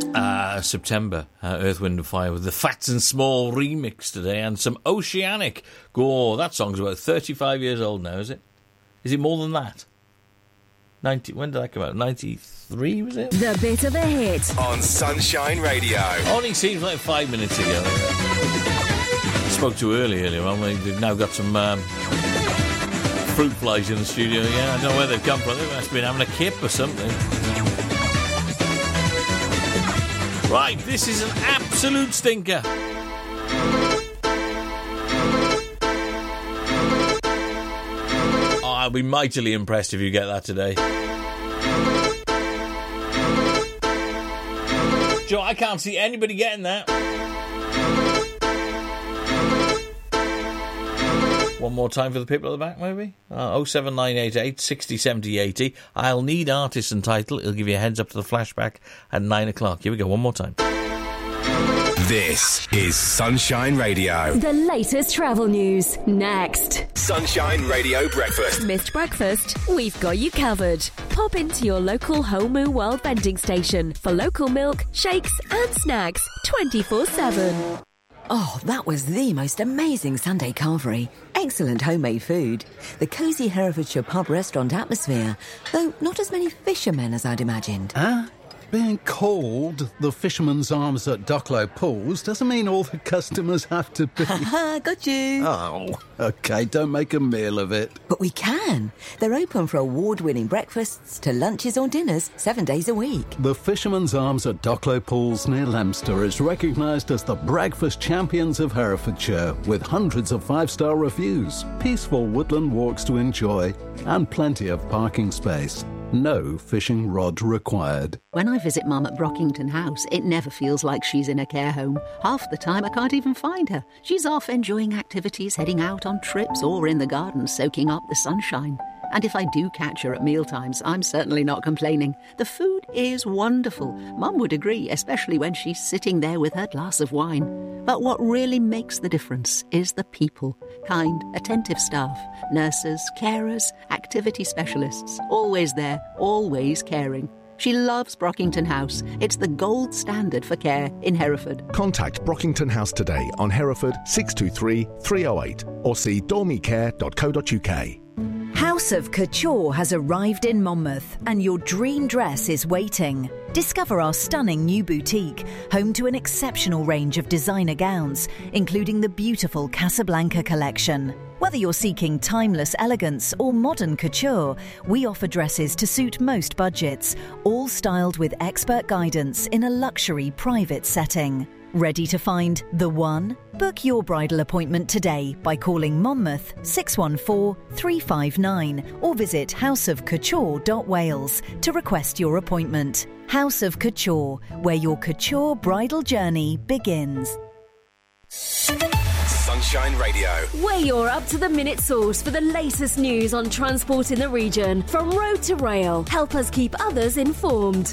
September, Earth, Wind and Fire with the Fats and Small remix today and some Oceanic. Oh, that song's about 35 years old now, is it? Is it more than that? 90. When did that come out? 93, was it? The Bit of a Hit. On Sunshine Radio. Only seems like 5 minutes ago. I spoke to earlier on. They've now got some fruit flies in the studio. Yeah, I don't know where they've come from. They must have been having a kip or something. Right, this is an absolute stinker. I'll be mightily impressed if you get that today. Joe, I can't see anybody getting that. One more time for the people at the back, maybe? 07988 60 70 80. I'll need artist and title. It'll give you a heads up to the flashback at 9 o'clock. Here we go, one more time. This is Sunshine Radio. The latest travel news, next. Sunshine Radio Breakfast. Missed breakfast? We've got you covered. Pop into your local Homu World vending station for local milk, shakes and snacks 24/7. Oh, that was the most amazing Sunday carvery. Excellent homemade food. The cosy Herefordshire pub restaurant atmosphere, though not as many fishermen as I'd imagined. Being called the Fisherman's Arms at Ducklow Pools doesn't mean all the customers have to be... Got you. Oh, OK, don't make a meal of it. But we can. They're open for award-winning breakfasts to lunches or dinners 7 days a week. The Fisherman's Arms at Ducklow Pools near Leominster is recognised as the breakfast champions of Herefordshire, with hundreds of 5-star reviews, peaceful woodland walks to enjoy, and plenty of parking space. No fishing rod required. When I visit Mum at Brockington House, it never feels like she's in a care home. Half the time I can't even find her. She's off enjoying activities, heading out on trips, or in the garden soaking up the sunshine. And if I do catch her at mealtimes, I'm certainly not complaining. The food is wonderful. Mum would agree, especially when she's sitting there with her glass of wine. But what really makes the difference is the people. Kind, attentive staff, nurses, carers, activity specialists. Always there, always caring. She loves Brockington House. It's the gold standard for care in Hereford. Contact Brockington House today on Hereford 623 308 or see dormicare.co.uk. House of Couture has arrived in Monmouth and your dream dress is waiting. Discover our stunning new boutique, home to an exceptional range of designer gowns, including the beautiful Casablanca collection. Whether you're seeking timeless elegance or modern couture, we offer dresses to suit most budgets, all styled with expert guidance in a luxury private setting. Ready to find the one? Book your bridal appointment today by calling Monmouth 614 359 or visit houseofcouture.wales to request your appointment. House of Couture, where your couture bridal journey begins. Sunshine Radio. We're your up-to-the-minute source for the latest news on transport in the region, from road to rail. Help us keep others informed.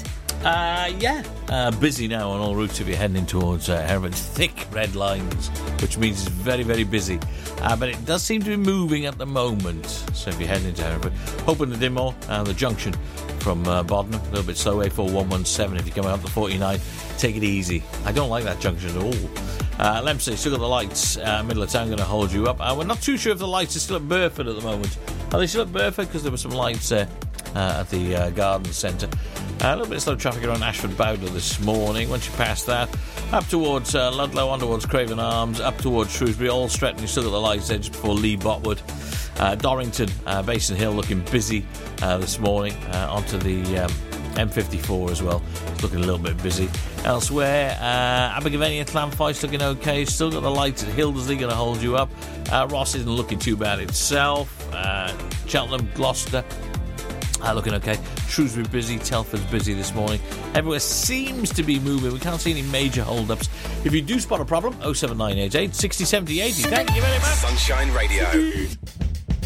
Busy now on all routes if you're heading towards Hereford. Thick red lines, which means it's very, very busy. But it does seem to be moving at the moment. So if you're heading into Hereford, hoping to Dimmoor, the junction from Bodnam, a little bit slow, A417. If you're coming up the 49, take it easy. I don't like that junction at all. Leominster, still got the lights, middle of town, going to hold you up. We're not too sure if the lights are still at Burford at the moment. Are they still at Burford? Because there were some lights there at the garden centre. A little bit of slow traffic around Ashford Bowdler this morning. Once you pass that, up towards Ludlow, on towards Craven Arms, up towards Shrewsbury, all Stretton, you still got the lights there just before Lee Botwood. Dorrington, Basin Hill looking busy this morning. Onto the M54 as well. It's looking a little bit busy. Elsewhere, Abergavenny and Llanfeist looking okay. Still got the lights at Hildersley going to hold you up. Ross isn't looking too bad itself. Cheltenham, Gloucester, looking okay. Shrewsbury busy, Telford's busy this morning. Everywhere seems to be moving. We can't see any major hold-ups. If you do spot a problem, 07988 60 70 80. Thank you very much. Sunshine Radio.